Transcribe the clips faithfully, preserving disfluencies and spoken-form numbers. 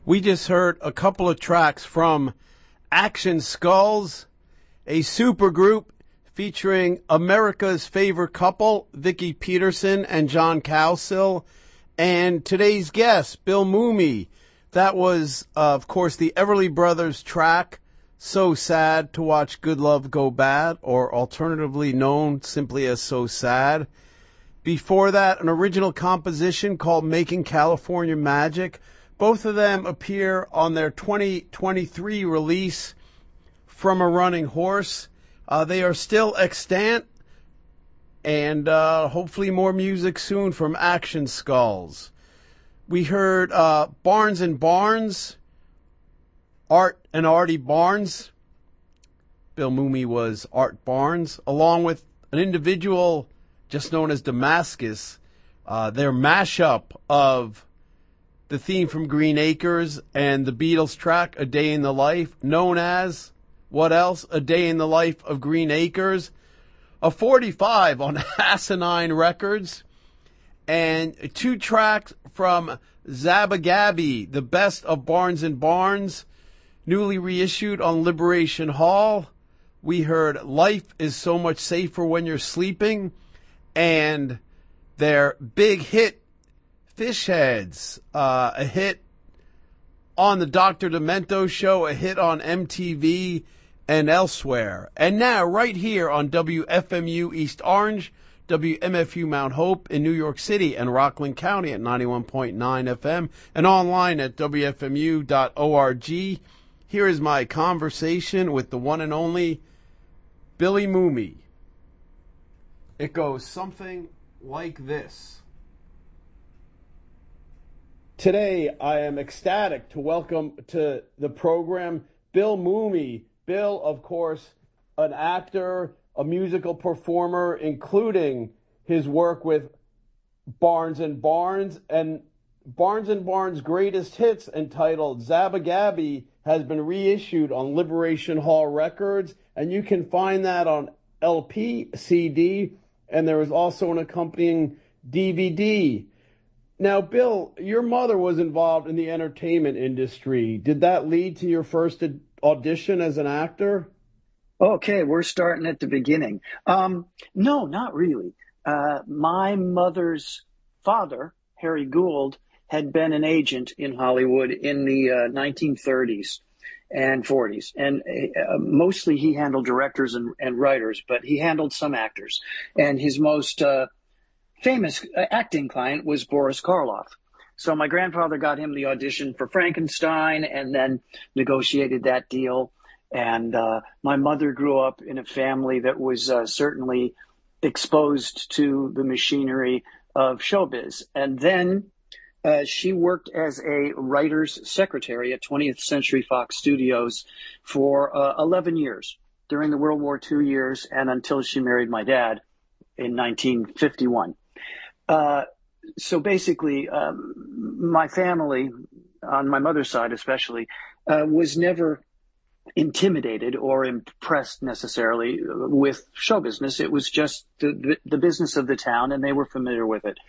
We just heard a couple of tracks from Action Skulls, a supergroup featuring America's favorite couple, Vicky Peterson and John Cowsill, and today's guest, Bill Mumy. That was, uh, of course, the Everly Brothers track, So Sad to Watch Good Love Go Bad, or alternatively known simply as So Sad. Before that, an original composition called Making California Magic. Both of them appear on their twenty twenty-three release, From a Running Horse. Uh, they are still extant, and uh, hopefully more music soon from Action Skulls. We heard uh, Barnes and Barnes, Art and Artie Barnes. Bill Mumy was Art Barnes, along with an individual just known as Damascus. Uh, their mashup of the theme from Green Acres and the Beatles track, A Day in the Life, known as, what else? A Day in the Life of Green Acres. A forty-five on Asinine Records. And two tracks from Zabba-Gabby, the best of Barnes and Barnes, newly reissued on Liberation Hall. We heard Life is So Much Safer When You're Sleeping, and their big hit, Fish Heads, uh, a hit on the Doctor Demento show, a hit on M T V and elsewhere. And now, right here on W F M U East Orange, W M F U Mount Hope in New York City and Rockland County at ninety-one point nine F M, and online at W F M U dot org. Here is my conversation with the one and only Billy Mumy. It goes something like this. Today, I am ecstatic to welcome to the program Bill Mumy. Bill, of course, an actor, a musical performer, including his work with Barnes and Barnes, and Barnes and Barnes' greatest hits, entitled Zabba-Gabby, has been reissued on Liberation Hall Records, and you can find that on L P, C D, and there is also an accompanying D V D. Now, Bill, your mother was involved in the entertainment industry. Did that lead to your first audition as an actor? Okay, we're starting at the beginning. Um, no, not really. Uh, my mother's father, Harry Gould, had been an agent in Hollywood in the uh, nineteen thirties and forties. And uh, mostly he handled directors and, and writers, but he handled some actors. And his most uh, famous acting client was Boris Karloff. So my grandfather got him the audition for Frankenstein and then negotiated that deal. And uh, my mother grew up in a family that was uh, certainly exposed to the machinery of showbiz. And then uh, she worked as a writer's secretary at twentieth Century Fox Studios for uh, eleven years during the World War Two years and until she married my dad in nineteen fifty-one. Uh, so basically, um, my family, on my mother's side especially, uh, was never intimidated or impressed necessarily with show business. It was just the, the business of the town, and they were familiar with it.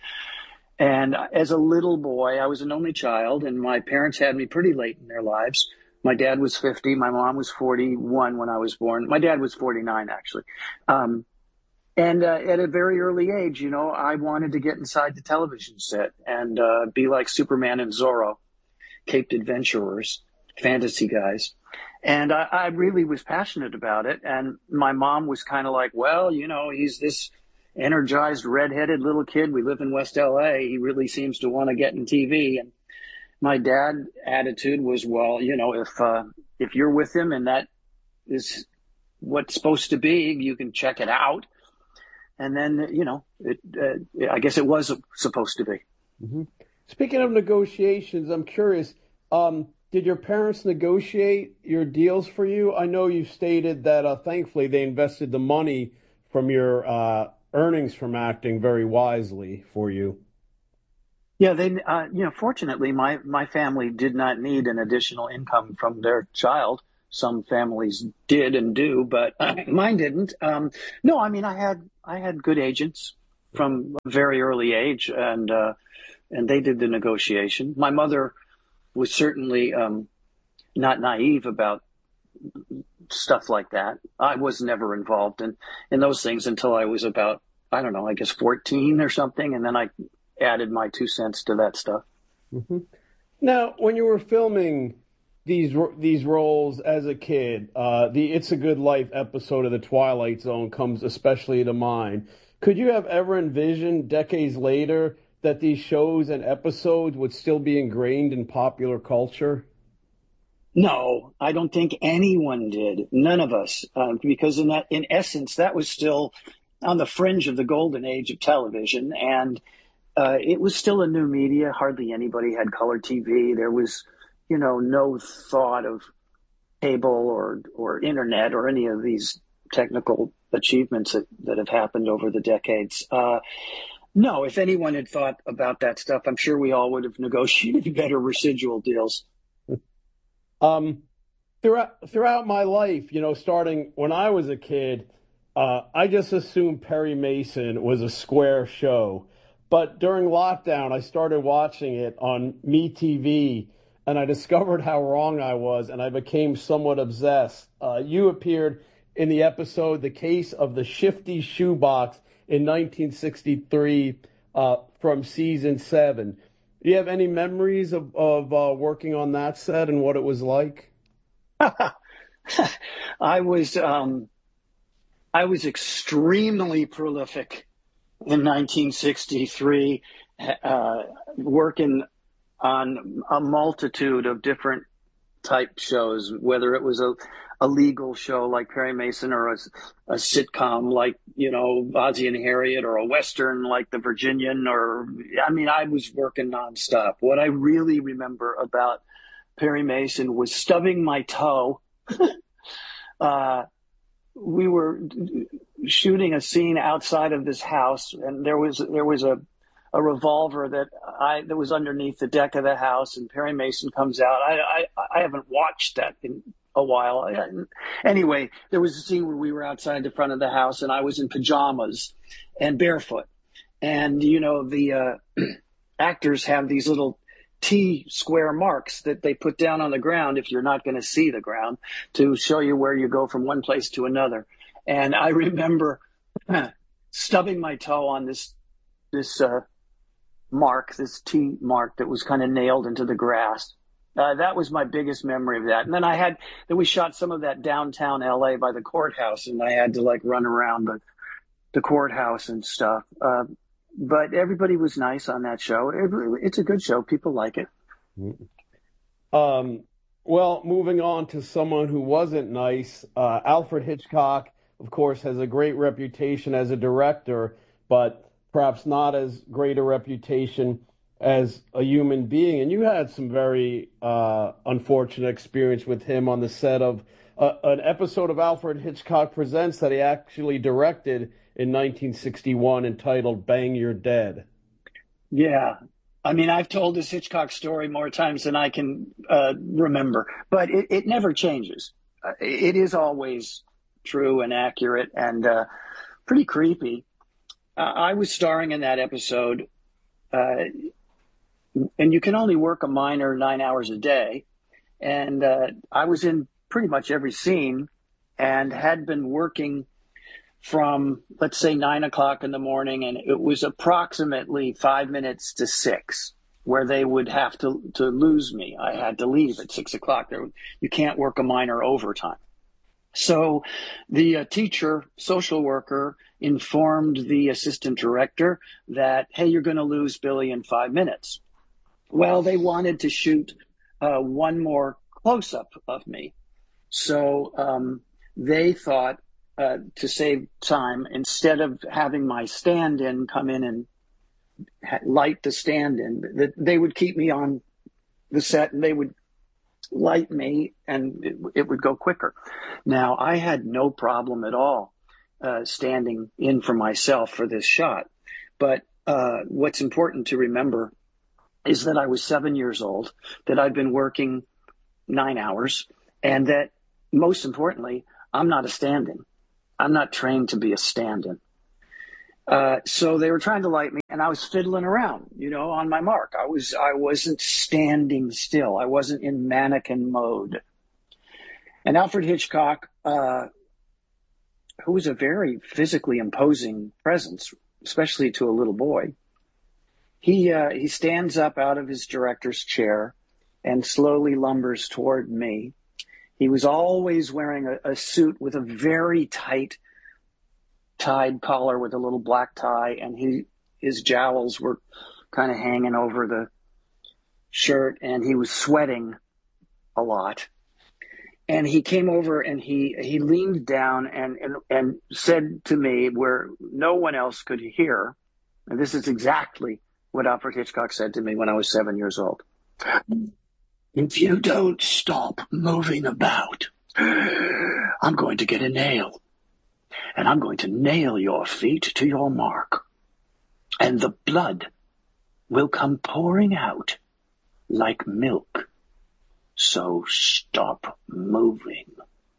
And as a little boy, I was an only child, and my parents had me pretty late in their lives. My dad was fifty. My mom was forty-one when I was born. My dad was forty-nine, actually. Um, and uh, at a very early age, you know, I wanted to get inside the television set and uh, be like Superman and Zorro, caped adventurers, fantasy guys. And I, I really was passionate about it. And my mom was kind of like, well, you know, he's this energized, redheaded little kid. We live in West L A. He really seems to want to get in T V. And my dad's attitude was, well, you know, if uh, if you're with him and that is what's supposed to be, you can check it out. And then, you know, it, uh, I guess it was supposed to be. Mm-hmm. Speaking of negotiations, I'm curious, um, did your parents negotiate your deals for you? I know you stated that, uh, thankfully, they invested the money from your uh, earnings from acting very wisely for you. Yeah, they, uh, you know, fortunately, my, my family did not need an additional income from their child. Some families did and do, but uh, mine didn't. Um, no, I mean, I had I had good agents from a very early age, and uh, and they did the negotiation. My mother was certainly um, not naive about stuff like that. I was never involved in, in those things until I was about, I don't know, I guess fourteen or something. And then I added my two cents to that stuff. Mm-hmm. Now, when you were filming these these roles as a kid, uh, the It's a Good Life episode of The Twilight Zone comes especially to mind. Could you have ever envisioned decades later that these shows and episodes would still be ingrained in popular culture? No, I don't think anyone did. None of us, uh, because in that, in essence, that was still on the fringe of the golden age of television, and uh, it was still a new media. Hardly anybody had color T V. There was, you know, no thought of cable or or internet or any of these technical achievements that, that have happened over the decades. Uh, no, if anyone had thought about that stuff, I'm sure we all would have negotiated better residual deals. Um, throughout throughout my life, you know, starting when I was a kid, uh, I just assumed Perry Mason was a square show. But during lockdown, I started watching it on MeTV, and I discovered how wrong I was, and I became somewhat obsessed. Uh, you appeared in the episode "The Case of the Shifty Shoebox" in nineteen sixty-three uh, from season seven. Do you have any memories of, of uh, working on that set and what it was like? I was um, I was extremely prolific in nineteen sixty-three, uh, working on a multitude of different type shows, whether it was a, a legal show like Perry Mason or a, a sitcom like, you know, Ozzie and Harriet, or a Western like The Virginian, or, I mean, I was working nonstop. What I really remember about Perry Mason was stubbing my toe. uh, we were shooting a scene outside of this house, and there was, there was a, a revolver that I that was underneath the deck of the house, and Perry Mason comes out. I I, I haven't watched that in a while. I, anyway, there was a scene where we were outside the front of the house, and I was in pajamas and barefoot. And you know, the uh, actors have these little T square marks that they put down on the ground if you're not going to see the ground, to show you where you go from one place to another. And I remember stubbing my toe on this this. Uh, mark, this T mark that was kind of nailed into the grass. Uh, that was my biggest memory of that. And then I had, then we shot some of that downtown L A by the courthouse, and I had to like run around the, the courthouse and stuff. Uh, but everybody was nice on that show. It, it's a good show. People like it. Um, well, moving on to someone who wasn't nice, uh, Alfred Hitchcock, of course, has a great reputation as a director, but perhaps not as great a reputation as a human being. And you had some very uh, unfortunate experience with him on the set of uh, an episode of Alfred Hitchcock Presents that he actually directed in nineteen sixty-one, entitled Bang You're Dead. Yeah. I mean, I've told this Hitchcock story more times than I can uh, remember, but it, it never changes. Uh, it is always true and accurate and uh, pretty creepy. Uh, I was starring in that episode, uh, and you can only work a minor nine hours a day. And uh, I was in pretty much every scene, and had been working from, let's say, nine o'clock in the morning, and it was approximately five minutes to six where they would have to, to lose me. I had to leave at six o'clock. There, you can't work a minor overtime. So the uh, teacher, social worker, informed the assistant director that, hey, you're going to lose Billy in five minutes. Well, they wanted to shoot uh, one more close-up of me. So um, they thought, uh, to save time, instead of having my stand-in come in and ha- light the stand-in, that they would keep me on the set, and they would light me, and it, it would go quicker. Now, I had no problem at all uh, standing in for myself for this shot. But uh, what's important to remember is that I was seven years old, that I'd been working nine hours, and that, most importantly, I'm not a stand-in. I'm not trained to be a stand-in. Uh, so they were trying to light me, and I was fiddling around, you know, on my mark. I was, I wasn't standing still. I wasn't in mannequin mode. And Alfred Hitchcock, uh, who was a very physically imposing presence, especially to a little boy, he uh, he stands up out of his director's chair and slowly lumbers toward me. He was always wearing a, a suit with a very tight tied collar with a little black tie, and he his jowls were kind of hanging over the shirt, and he was sweating a lot. And he came over and he he leaned down and and, and said to me where no one else could hear, and this is exactly what Alfred Hitchcock said to me when I was seven years old. If you don't stop moving about, I'm going to get a nail. And I'm going to nail your feet to your mark. And the blood will come pouring out like milk. So stop moving.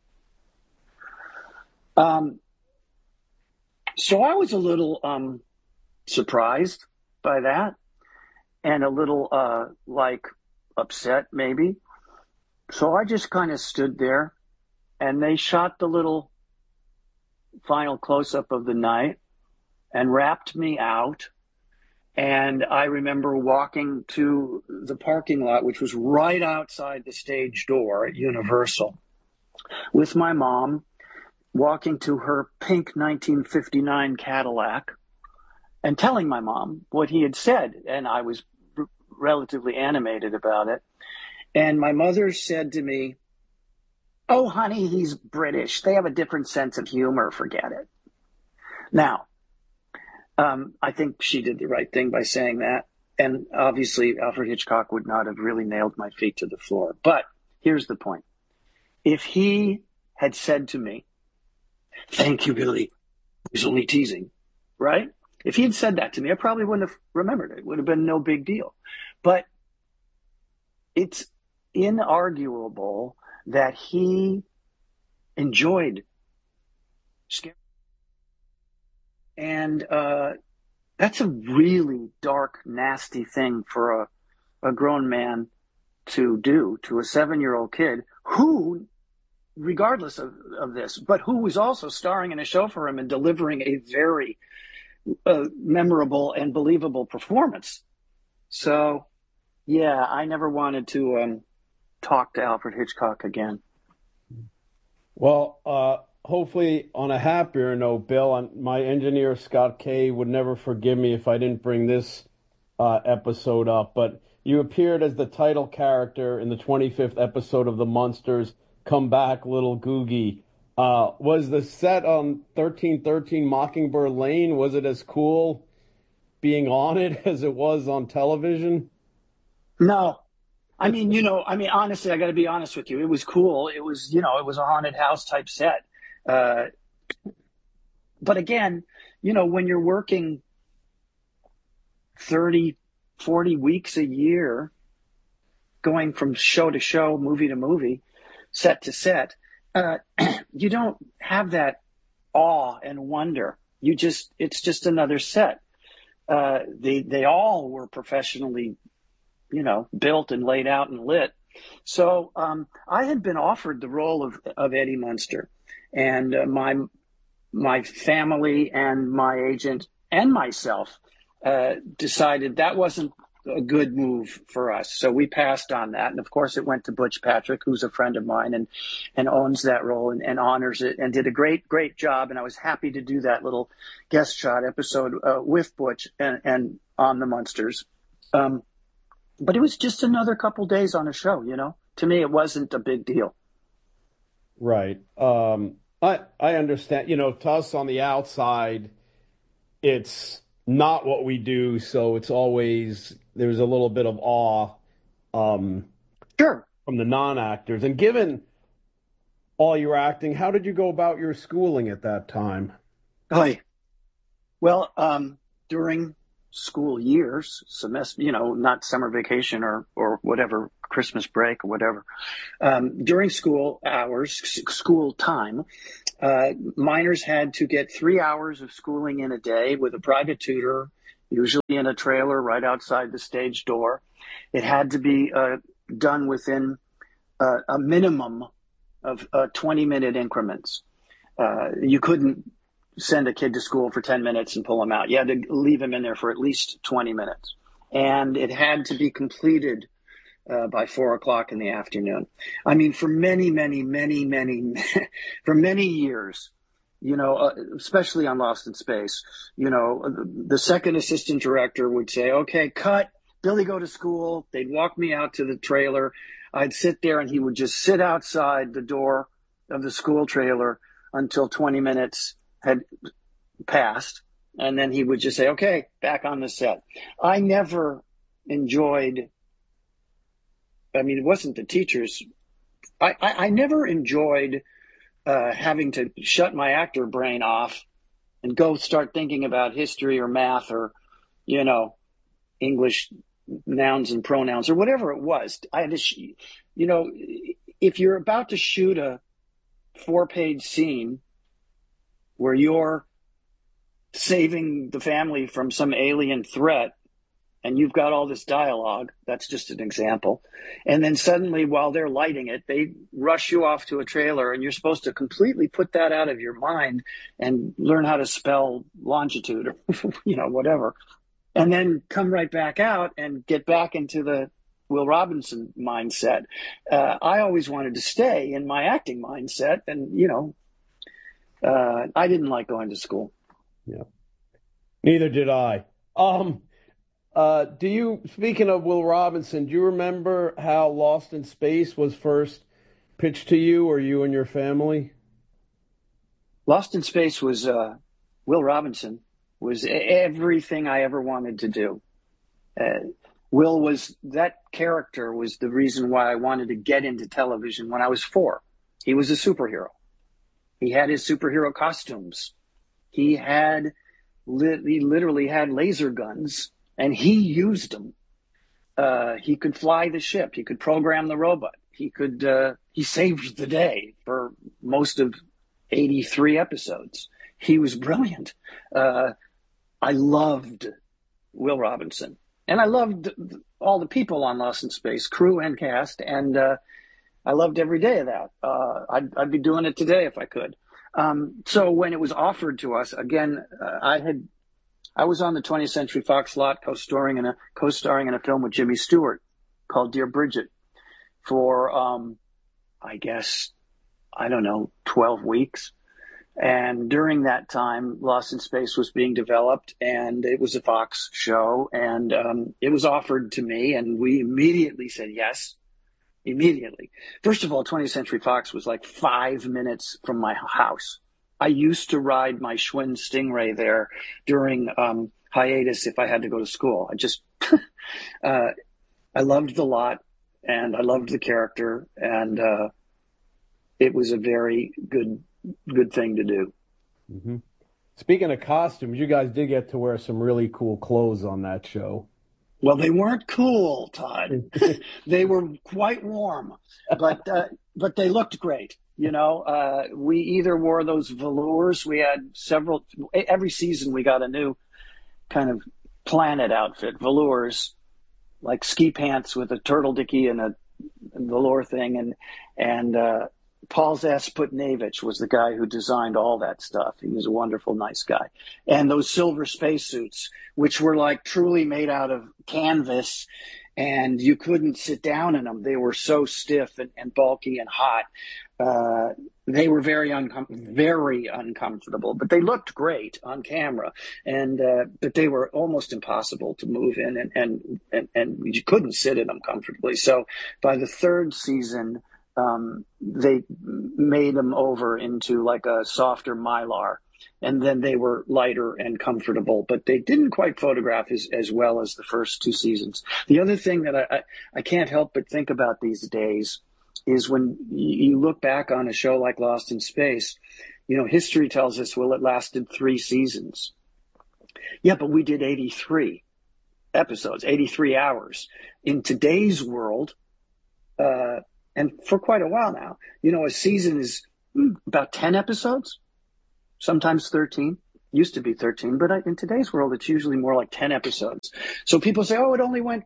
Um, so I was a little um, surprised by that, and a little uh, like upset maybe. So I just kind of stood there, and they shot the little final close-up of the night and wrapped me out. And I remember walking to the parking lot, which was right outside the stage door at Universal, with my mom, walking to her pink nineteen fifty-nine Cadillac and telling my mom what he had said. And I was r- relatively animated about it. And my mother said to me, "Oh, honey, he's British. They have a different sense of humor. Forget it." Now, um, I think she did the right thing by saying that. And obviously, Alfred Hitchcock would not have really nailed my feet to the floor. But here's the point. If he had said to me, "Thank you, Billy," he was only teasing, right? If he had said that to me, I probably wouldn't have remembered it. It would have been no big deal. But it's inarguable that he enjoyed scary. And uh, that's a really dark, nasty thing for a, a grown man to do to a seven-year-old kid who, regardless of, of this, but who was also starring in a show for him and delivering a very uh, memorable and believable performance. So, yeah, I never wanted to um, talk to Alfred Hitchcock again. Well, uh, hopefully on a happier note, Bill, my engineer, Scott Kay, would never forgive me if I didn't bring this uh, episode up, but you appeared as the title character in the twenty-fifth episode of The Munsters, Come Back, Little Googie. Uh, was the set on thirteen thirteen Mockingbird Lane, was it as cool being on it as it was on television? No. I mean, you know, I mean, honestly, I got to be honest with you. It was cool. It was, you know, it was a haunted house type set. Uh, but again, you know, when you're working thirty, forty weeks a year, going from show to show, movie to movie, set to set, uh, you don't have that awe and wonder. You just, it's just another set. Uh, they, they all were professionally, you know, built and laid out and lit. So um, I had been offered the role of, of Eddie Munster, and uh, my my family and my agent and myself uh, decided that wasn't a good move for us. So we passed on that. And of course, it went to Butch Patrick, who's a friend of mine and, and owns that role and, and honors it and did a great, great job. And I was happy to do that little guest shot episode uh, with Butch and, and on the Munsters. Um, But it was just another couple days on a show, you know. To me, it wasn't a big deal. Right. Um, I I understand. You know, to us on the outside, it's not what we do, so it's always there's a little bit of awe um, Sure. from the non-actors. And given all your acting, how did you go about your schooling at that time? Oh, well, um, during school years, semester, you know, not summer vacation or, or whatever, Christmas break or whatever. Um, during school hours, school time, Uh, minors had to get three hours of schooling in a day with a private tutor, usually in a trailer right outside the stage door. It had to be uh, done within uh, a minimum of uh, twenty minute increments. Uh, you couldn't send a kid to school for ten minutes and pull him out. You had to leave him in there for at least twenty minutes. And it had to be completed uh, by four o'clock in the afternoon. I mean, for many, many, many, many, for many years, you know, uh, especially on Lost in Space, you know, the, the second assistant director would say, okay, cut, Billy, go to school. They'd walk me out to the trailer. I'd sit there and he would just sit outside the door of the school trailer until twenty minutes had passed. And then he would just say, okay, back on the set. I never enjoyed, I mean, it wasn't the teachers. I, I, I never enjoyed uh, having to shut my actor brain off and go start thinking about history or math or, you know, English nouns and pronouns or whatever it was. I had to, sh- you know, if you're about to shoot a four-page scene where you're saving the family from some alien threat and you've got all this dialogue, that's just an example. And then suddenly while they're lighting it, they rush you off to a trailer and you're supposed to completely put that out of your mind and learn how to spell longitude or, you know, whatever. And then come right back out and get back into the Will Robinson mindset. Uh, I always wanted to stay in my acting mindset. And, you know, uh, I didn't like going to school. Yeah. Neither did I. Um, uh, do you, speaking of Will Robinson, do you remember how Lost in Space was first pitched to you or you and your family? Lost in Space was uh, Will Robinson. Was everything I ever wanted to do. Uh, Will was, that character was the reason why I wanted to get into television when I was four. He was a superhero. He had his superhero costumes. He had, li- he literally had laser guns and he used them. Uh, he could fly the ship. He could program the robot. He could, uh, he saved the day for most of eighty-three episodes. He was brilliant. Uh, I loved Will Robinson, and I loved all the people on Lost in Space, crew and cast, and uh, I loved every day of that. Uh, I'd, I'd be doing it today if I could. Um, so when it was offered to us, again, uh, I had, I was on the twentieth Century Fox lot, co-starring in a co-starring in a film with Jimmy Stewart called Dear Bridget for, um, I guess, I don't know, twelve weeks. And during that time, Lost in Space was being developed, and it was a Fox show, and um, it was offered to me, and we immediately said yes, immediately. First of all, twentieth Century Fox was like five minutes from my house. I used to ride my Schwinn Stingray there during um, hiatus if I had to go to school. I just, uh, I loved the lot, and I loved the character, and uh, it was a very good good thing to do. Mm-hmm. Speaking of costumes, you guys did get to wear some really cool clothes on that show. Well, they weren't cool, Todd. They were quite warm, but uh, but they looked great. You know, uh, we either wore those velours. We had several. Every season, we got a new kind of planet outfit, velours, like ski pants with a turtle dicky and a, a velour thing, and and. Uh, Paul Zasputnevich was the guy who designed all that stuff. He was a wonderful, nice guy. And those silver spacesuits, which were like truly made out of canvas, and you couldn't sit down in them. They were so stiff and, and bulky and hot. Uh, they were very uncom- very uncomfortable, but they looked great on camera. And uh, but they were almost impossible to move in, and, and and and you couldn't sit in them comfortably. So by the third season, Um, they made them over into like a softer Mylar, and then they were lighter and comfortable, but they didn't quite photograph as, as well as the first two seasons. The other thing that I, I, I can't help but think about these days is when you look back on a show like Lost in Space, you know, history tells us, well, it lasted three seasons. Yeah, but we did eighty-three episodes, eighty-three hours. In today's world, uh, and for quite a while now, you know, a season is about ten episodes, sometimes thirteen. Used to be thirteen, but in today's world, it's usually more like ten episodes. So people say, oh, it only went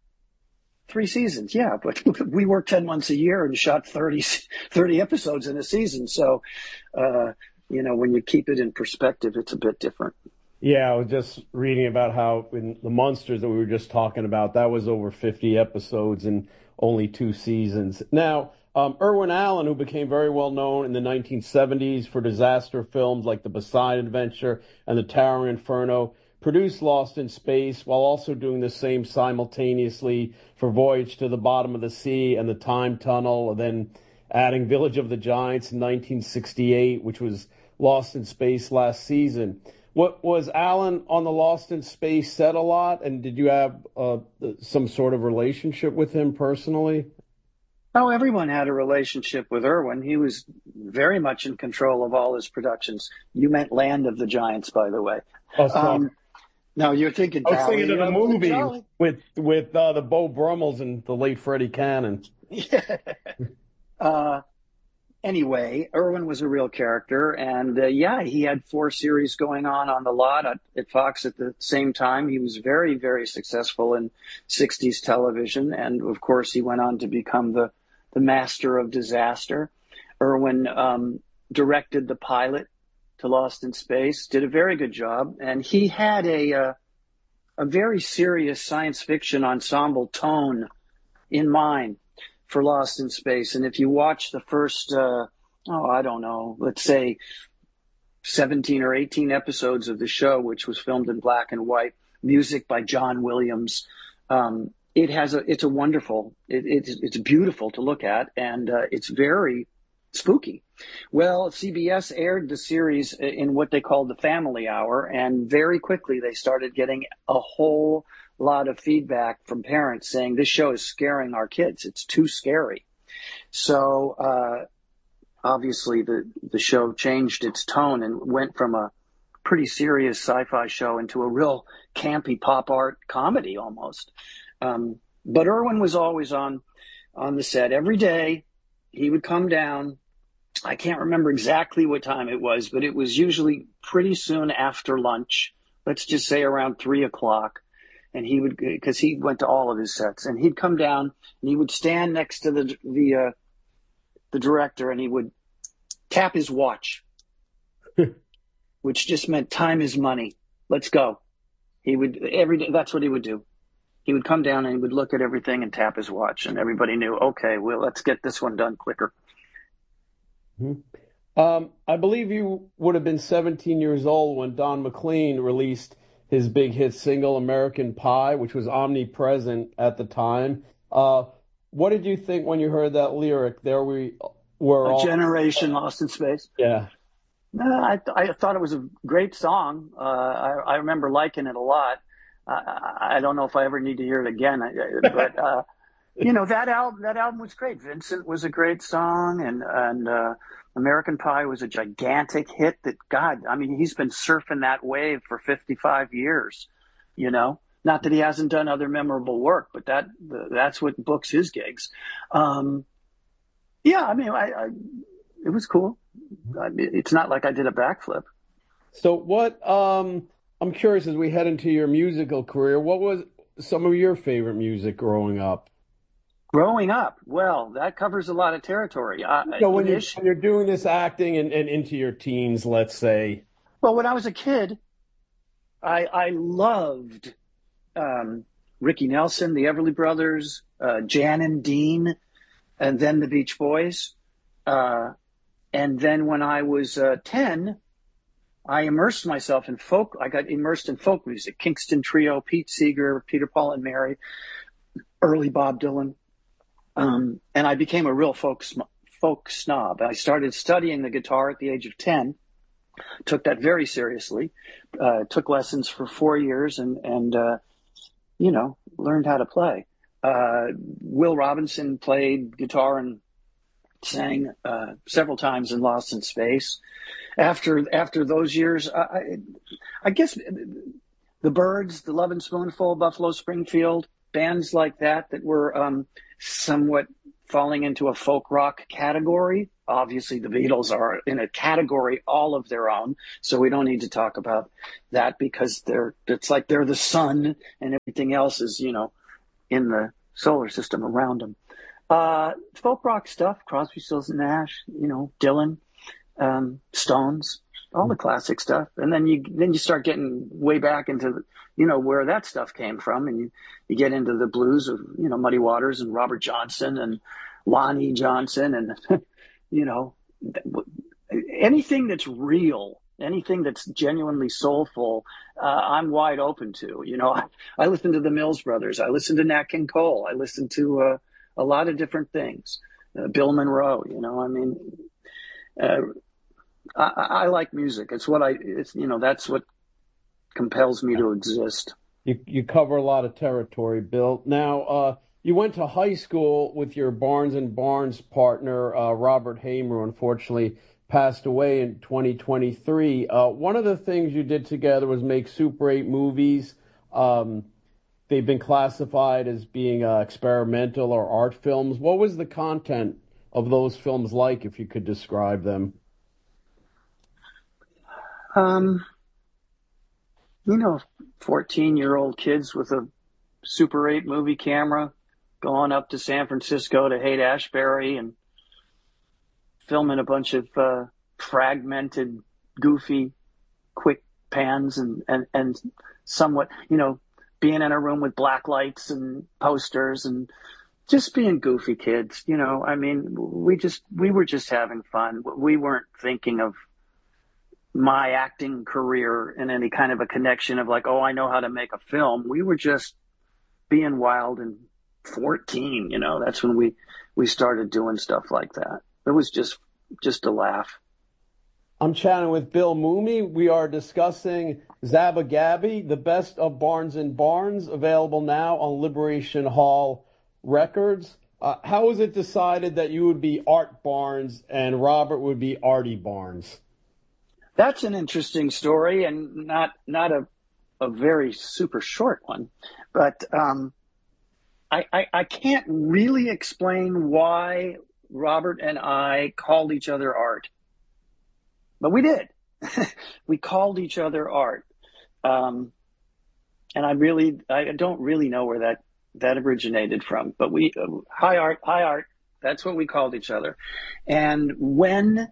three seasons. Yeah, but we worked ten months a year and shot thirty, thirty episodes in a season. So, uh, you know, when you keep it in perspective, it's a bit different. Yeah, I was just reading about how in the Monsters that we were just talking about, that was over fifty episodes and only two seasons. Now, um, Irwin Allen, who became very well known in the nineteen seventies for disaster films like The Poseidon Adventure and The Towering Inferno, produced Lost in Space while also doing the same simultaneously for Voyage to the Bottom of the Sea and The Time Tunnel, and then adding Village of the Giants in nineteen sixty-eight, which was Lost in Space last season. What was Allen on the Lost in Space set a lot, and did you have uh, some sort of relationship with him personally? Oh, everyone had a relationship with Irwin. He was very much in control of all his productions. You meant Land of the Giants, by the way. Oh, sorry. Um, no, you're thinking. I was thinking of the movie the with with uh, the Beau Brummels and the late Freddie Cannon. Yeah. uh, Anyway, Irwin was a real character, and uh, yeah, he had four series going on on the lot at, at Fox at the same time. He was very, very successful in sixties television, and of course, he went on to become the, the master of disaster. Irwin um, directed the pilot to Lost in Space, did a very good job, and he had a uh, a very serious science fiction ensemble tone in mind for Lost in Space. And if you watch the first, uh, oh, I don't know, let's say seventeen or eighteen episodes of the show, which was filmed in black and white, music by John Williams, um, it has a, it's a wonderful, it, it's, it's beautiful to look at, and uh, it's very spooky. Well, C B S aired the series in what they called the Family Hour, and very quickly they started getting a whole lot of feedback from parents saying this show is scaring our kids. It's too scary. So uh, obviously the, the show changed its tone and went from a pretty serious sci-fi show into a real campy pop art comedy almost. Um, but Irwin was always on, on the set every day. He would come down. I can't remember exactly what time it was, but it was usually pretty soon after lunch. Let's just say around three o'clock. And he would, because he went to all of his sets, and he'd come down and he would stand next to the the uh, the director, and he would tap his watch, which just meant time is money. Let's go. He would every day. That's what he would do. He would come down and he would look at everything and tap his watch, and everybody knew, okay, well, let's get this one done quicker. Mm-hmm. Um, I believe you would have been seventeen years old when Don McLean released his big hit single, American Pie, which was omnipresent at the time. Uh, what did you think when you heard that lyric? There we were a all... generation lost in space. Yeah. No, I, I thought it was a great song. Uh, I, I remember liking it a lot. I, I don't know if I ever need to hear it again, but, uh, you know, that album, that album was great. Vincent was a great song, and, and, uh, American Pie was a gigantic hit that, God, I mean, he's been surfing that wave for fifty-five years, you know, not that he hasn't done other memorable work, but that, that's what books his gigs. Um, yeah, I mean, I, I it was cool. I, it's not like I did a backflip. So what, um, I'm curious, as we head into your musical career, what was some of your favorite music growing up? Growing up, well, that covers a lot of territory. Uh, so when you're, when you're doing this acting and, and into your teens, let's say. Well, when I was a kid, I, I loved um, Ricky Nelson, the Everly Brothers, uh, Jan and Dean, and then the Beach Boys. Uh, and then when I was uh, ten, I immersed myself in folk. I got immersed in folk music. Kingston Trio, Pete Seeger, Peter, Paul, and Mary, early Bob Dylan. Um, and I became a real folk, folk snob. I started studying the guitar at the age of ten, took that very seriously, uh, took lessons for four years and, and, uh, you know, learned how to play. Uh, Will Robinson played guitar and sang, uh, several times in Lost in Space. After, after those years, I, I guess the Byrds, the Lovin' Spoonful, Buffalo Springfield, bands like that that were um, somewhat falling into a folk rock category. Obviously, the Beatles are in a category all of their own, so we don't need to talk about that because they're it's like they're the sun and everything else is, you know, in the solar system around them. Uh, folk rock stuff, Crosby, Stills and Nash, you know, Dylan, um, Stones, all the classic stuff. And then you then you start getting way back into, you know, where that stuff came from, and you, you get into the blues of, you know, Muddy Waters and Robert Johnson and Lonnie Johnson and, you know, anything that's real, anything that's genuinely soulful, uh, I'm wide open to. You know, I, I listen to the Mills Brothers. I listen to Nat King Cole. I listen to uh, a lot of different things. Uh, Bill Monroe, you know, I mean, uh, I, I like music. It's what I, it's, you know, that's what compels me to exist. You you cover a lot of territory, Bill. Now, uh, you went to high school with your Barnes and Barnes partner, uh, Robert Hamer, who unfortunately passed away in twenty twenty-three. Uh, one of the things you did together was make Super eight movies. Um, they've been classified as being uh, experimental or art films. What was the content of those films like, if you could describe them? Um, you know, fourteen-year-old kids with a Super eight movie camera going up to San Francisco to Haight-Ashbury and filming a bunch of uh, fragmented, goofy, quick pans and, and, and somewhat, you know, being in a room with black lights and posters and just being goofy kids. You know, I mean, we just, we were just having fun. We weren't thinking of my acting career in any kind of a connection of like, oh, I know how to make a film. We were just being wild and fourteen, you know, that's when we, we started doing stuff like that. It was just, just a laugh. I'm chatting with Bill Mumy. We are discussing Zabba Gabby, the best of Barnes and Barnes, available now on Liberation Hall Records. Uh, how was it decided that you would be Art Barnes and Robert would be Artie Barnes? That's an interesting story, and not not a a very super short one, but um, I, I I can't really explain why Robert and I called each other Art, but we did. We called each other Art, um, and I really I don't really know where that that originated from. But we uh, hi Art, hi Art. That's what we called each other, and when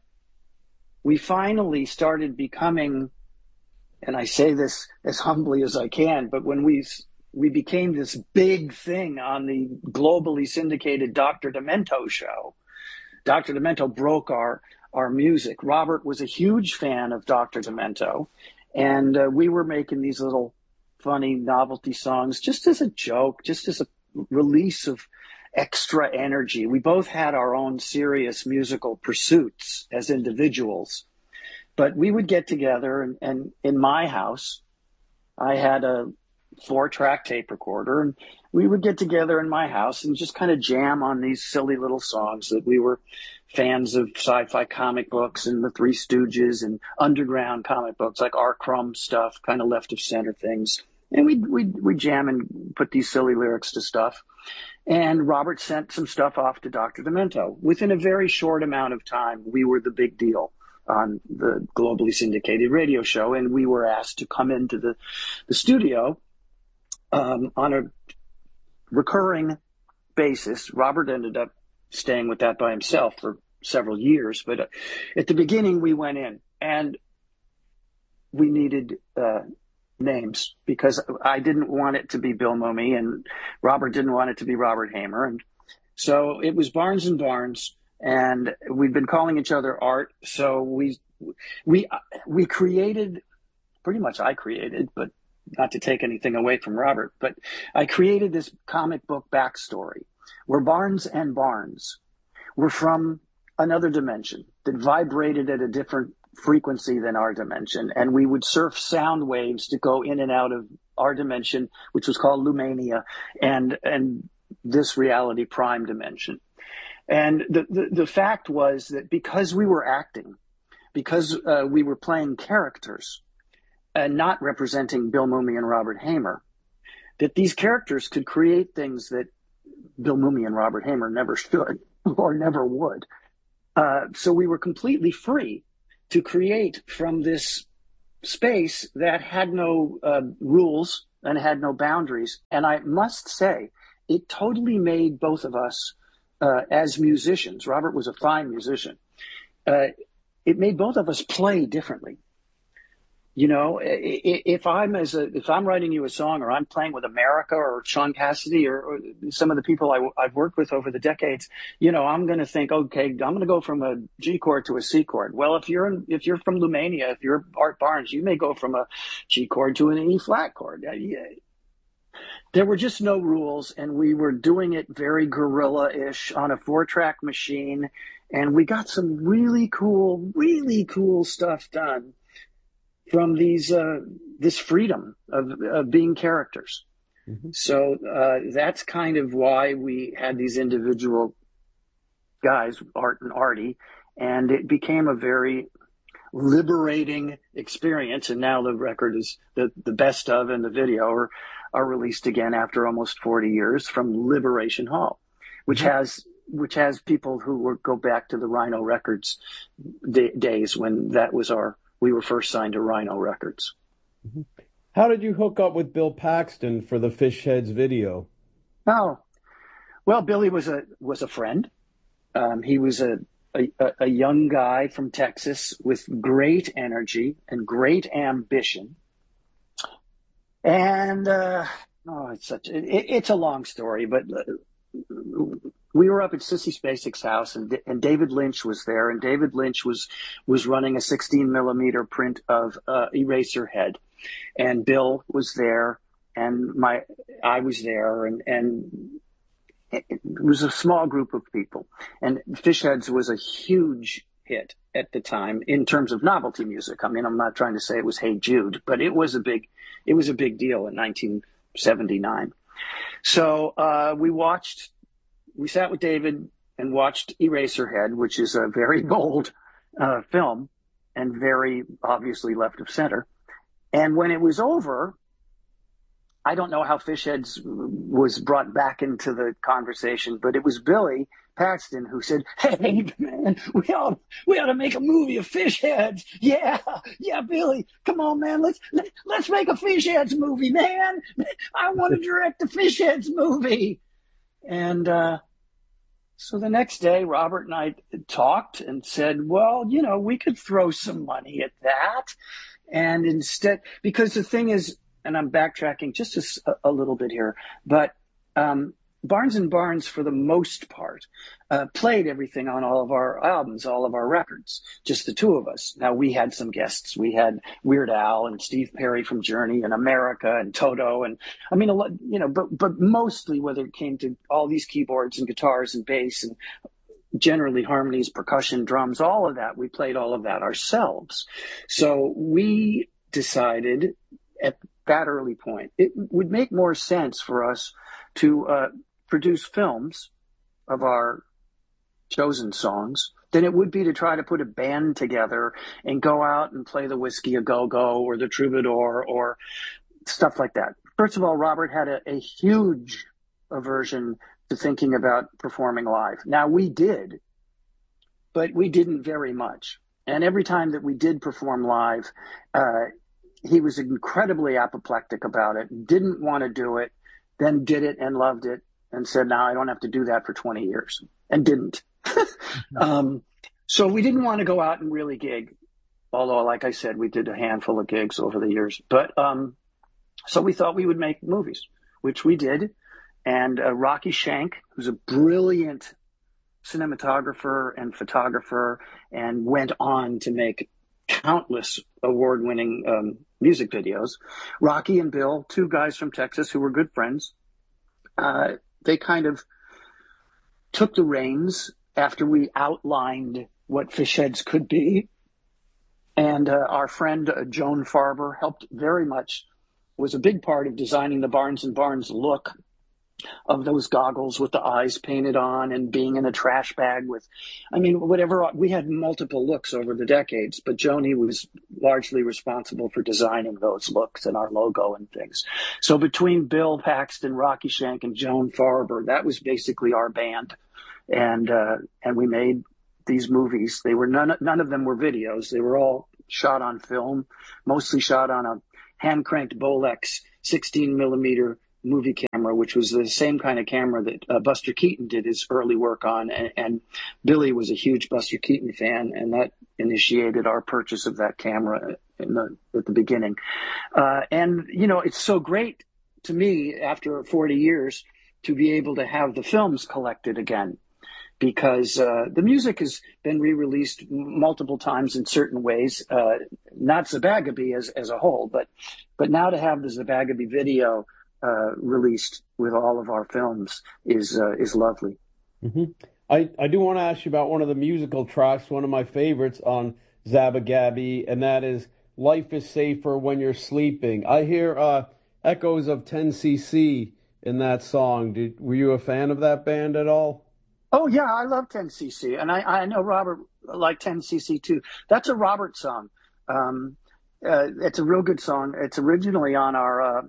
we finally started becoming, and I say this as humbly as I can, but when we we became this big thing on the globally syndicated Doctor Demento show, Doctor Demento broke our, our music. Robert was a huge fan of Doctor Demento, and uh, we were making these little funny novelty songs just as a joke, just as a release of extra energy. We both had our own serious musical pursuits as individuals, but we would get together and, and in my house, I had a four track tape recorder, and we would get together in my house and just kind of jam on these silly little songs that we were fans of sci-fi comic books and the Three Stooges and underground comic books like R. Crumb stuff, kind of left of center things. And we'd, we'd, we'd jam and put these silly lyrics to stuff. And Robert sent some stuff off to Doctor Demento. Within a very short amount of time, we were the big deal on the globally syndicated radio show. And we were asked to come into the, the studio um, on a recurring basis. Robert ended up staying with that by himself for several years. But uh, at the beginning, we went in and we needed uh, names because I didn't want it to be Bill Mumy and Robert didn't want it to be Robert Hamer. And so it was Barnes and Barnes, and we'd been calling each other Art. So we, we, we created, pretty much I created, but not to take anything away from Robert, but I created this comic book backstory where Barnes and Barnes were from another dimension that vibrated at a different frequency than our dimension, and we would surf sound waves to go in and out of our dimension, which was called Lumania, and and this reality prime dimension. And the the, the fact was that because we were acting, because uh, we were playing characters and not representing Bill Mumy and Robert Hamer, that these characters could create things that Bill Mumy and Robert Hamer never should or never would. Uh, so we were completely free to create from this space that had no uh, rules and had no boundaries. And I must say, it totally made both of us uh, as musicians. Robert was a fine musician. Uh, it made both of us play differently. You know, if I'm as a, if I'm writing you a song, or I'm playing with America or Sean Cassidy or, or some of the people I, I've worked with over the decades, you know, I'm going to think, okay, I'm going to go from a G chord to a C chord. Well, if you're in, if you're from Lumania, if you're Art Barnes, you may go from a G chord to an E flat chord. There were just no rules, and we were doing it very guerrilla-ish on a four-track machine, and we got some really cool, really cool stuff done from these uh, this freedom of, of being characters. Mm-hmm. So uh, that's kind of why we had these individual guys, Art and Artie, and it became a very liberating experience. And now the record is the, the best of, and the video are, are released again after almost forty years from Liberation Hall, which mm-hmm. has which has people who were, go back to the Rhino Records d- days when that was our we were first signed to Rhino Records. How did you hook up with Bill Paxton for the Fish Heads video? Oh, well, Billy was a was a friend. Um, he was a, a a young guy from Texas with great energy and great ambition. And uh, oh, it's such it, it's a long story, but we were up at Sissy Spacek's house, and, and David Lynch was there, and David Lynch was was running a sixteen millimeter print of uh, Eraserhead, and Bill was there, and my I was there, and and it, it was a small group of people, and Fishheads was a huge hit at the time in terms of novelty music. I mean, I'm not trying to say it was Hey Jude, but it was a big it was a big deal in nineteen seventy-nine. So uh, we watched. We sat with David and watched Eraserhead, which is a very bold uh, film and very obviously left of center. And when it was over, I don't know how Fishheads was brought back into the conversation, but it was Billy Paxton who said, "Hey, man, we ought, we ought to make a movie of Fishheads. Yeah, yeah, Billy, come on, man, let's let, let's make a Fishheads movie, man. I want to direct a Fishheads movie." And uh, so the next day, Robert and I talked and said, well, you know, we could throw some money at that. And instead, because the thing is, and I'm backtracking just a, a little bit here, but um, Barnes and Barnes, for the most part, uh, played everything on all of our albums, all of our records, just the two of us. Now, we had some guests. We had Weird Al and Steve Perry from Journey and America and Toto. And I mean, a lot, you know, but, but mostly whether it came to all these keyboards and guitars and bass and generally harmonies, percussion, drums, all of that, we played all of that ourselves. So we decided at that early point, it would make more sense for us to uh, produce films of our chosen songs than it would be to try to put a band together and go out and play the Whiskey a Go-Go or the Troubadour or stuff like that. First of all, Robert had a, a huge aversion to thinking about performing live. Now, we did, but we didn't very much. And every time that we did perform live, uh, he was incredibly apoplectic about it, didn't want to do it, then did it and loved it and said, now I don't have to do that for twenty years, and didn't. um, so we didn't want to go out and really gig, although, like I said, we did a handful of gigs over the years. But um, so we thought we would make movies, which we did. And uh, Rocky Shank, who's a brilliant cinematographer and photographer and went on to make countless award-winning um, music videos. Rocky and Bill, two guys from Texas who were good friends, uh, they kind of took the reins after we outlined what Fishheads could be. And uh, our friend uh, Joan Farber helped very much, was a big part of designing the Barnes and Barnes look of those goggles with the eyes painted on and being in a trash bag with, I mean, whatever. We had multiple looks over the decades, but Joni was largely responsible for designing those looks and our logo and things. So between Bill Paxton, Rocky Shank, and Joan Farber, that was basically our band. And, uh, and we made these movies. They were none, none of them were videos. They were all shot on film, mostly shot on a hand cranked Bolex sixteen millimeter movie camera, which was the same kind of camera that uh, Buster Keaton did his early work on. And, and Billy was a huge Buster Keaton fan, and that initiated our purchase of that camera in the, at the beginning. Uh, and, you know, it's so great to me after forty years to be able to have the films collected again, because uh, the music has been re-released multiple times in certain ways, uh, not Zabagaby as, as a whole, but, but now to have the Zabagaby video Uh, released with all of our films is uh, is lovely. Mm-hmm. I, I do want to ask you about one of the musical tracks, one of my favorites on Zabagaby, and that is "Life is Safer When You're Sleeping." I hear uh, echoes of ten C C in that song. Did, were you a fan of that band at all? Oh yeah, I love ten C C, and I, I know Robert liked ten C C too. That's a Robert song. Um, uh, it's a real good song. It's originally on our uh,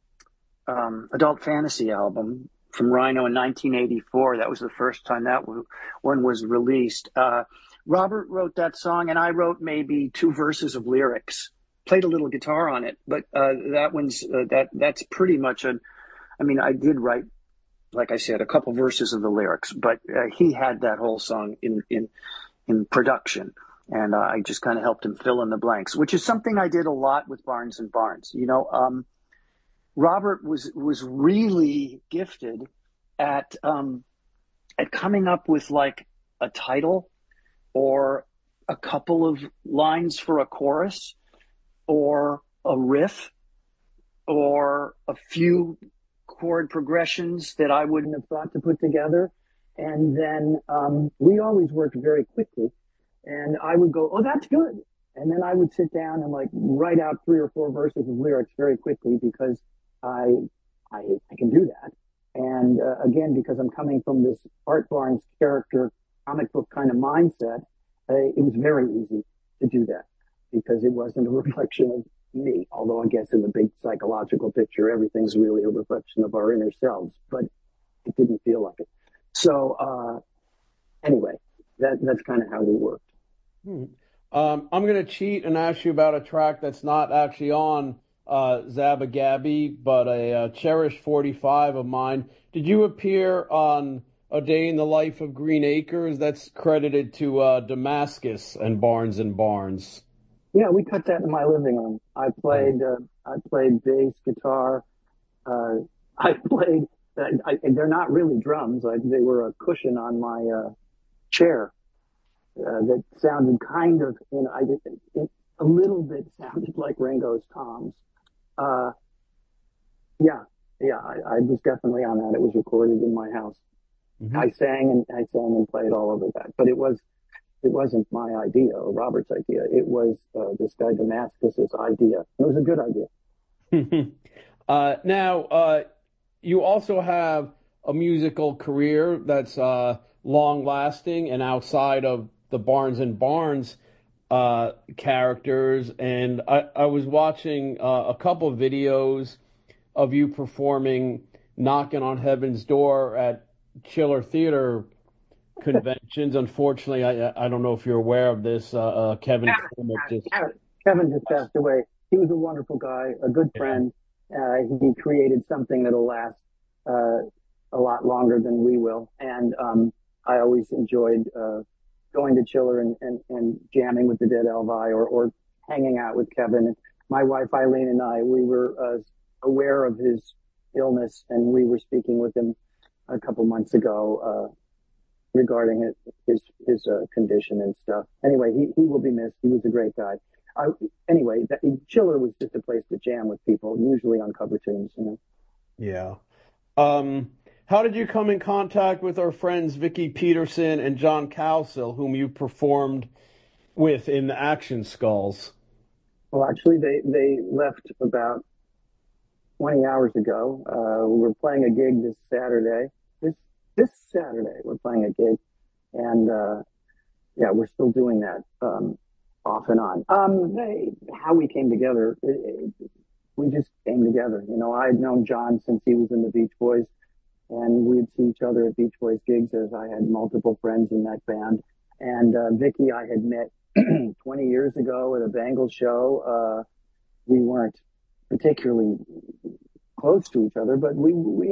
Um, adult fantasy album from Rhino in nineteen eighty-four. That was the first time that w- one was released. Uh, Robert wrote that song, and I wrote maybe two verses of lyrics. Played a little guitar on it, but uh, that one's uh, that that's pretty much a. I mean, I did write, like I said, a couple verses of the lyrics, but uh, he had that whole song in in in production, and uh, I just kind of helped him fill in the blanks, which is something I did a lot with Barnes and Barnes. You know. Um, Robert was was really gifted at um, at coming up with like a title or a couple of lines for a chorus or a riff or a few chord progressions that I wouldn't have thought to put together. And then um, we always worked very quickly, and I would go, "Oh, that's good," and then I would sit down and like write out three or four verses of lyrics very quickly because I, I, I can do that. And uh, again, because I'm coming from this Art Barnes character, comic book kind of mindset, uh, it was very easy to do that because it wasn't a reflection of me. Although I guess in the big psychological picture, everything's really a reflection of our inner selves, but it didn't feel like it. So uh, anyway, that that's kind of how we worked. Hmm. Um, I'm going to cheat and ask you about a track that's not actually on Uh, Zabagaby, but a uh, cherished forty-five of mine. Did you appear on A Day in the Life of Green Acres? That's credited to uh, Damascus and Barnes and Barnes. Yeah, we cut that in my living room. I played, uh, I played bass guitar. Uh, I played. I, I, they're not really drums. I, they were a cushion on my uh, chair uh, that sounded kind of, you know, I did, it, a little bit sounded like Ringo's toms. Uh, yeah, yeah, I, I was definitely on that. It was recorded in my house. Mm-hmm. I sang and I sang and played all over that, but it was, it wasn't my idea or Robert's idea. It was uh, this guy Damascus's idea. It was a good idea. uh, now, uh, you also have a musical career that's uh, long lasting and outside of the Barnes and Barnes Uh, characters, and I, I was watching uh, a couple of videos of you performing Knocking on Heaven's Door at Chiller Theater conventions. Unfortunately, I I don't know if you're aware of this. Uh, uh, Kevin just Kevin just passed away. He was a wonderful guy, a good friend. Uh, he created something that'll last uh, a lot longer than we will, and um, I always enjoyed Uh, going to Chiller and, and, and jamming with the Dead Elvi or, or hanging out with Kevin. My wife Eileen and I, we were uh, aware of his illness, and we were speaking with him a couple months ago uh, regarding it, his his uh, condition and stuff. Anyway, he, he will be missed. He was a great guy. I, anyway, that, Chiller was just a place to jam with people, usually on cover tunes. You know? Yeah. Um, How did you come in contact with our friends Vicki Peterson and John Cowsill, whom you performed with in the Action Skulls? Well, actually, they, they left about twenty hours ago. Uh, we're playing a gig this Saturday. This this Saturday, we're playing a gig, and uh, yeah, we're still doing that um, off and on. Um, they, how we came together, it, it, we just came together. You know, I had known John since he was in the Beach Boys, and we'd see each other at Beach Boys gigs, as I had multiple friends in that band. And uh, Vicky, I had met twenty years ago at a Bangles show. Uh, we weren't particularly close to each other, but we we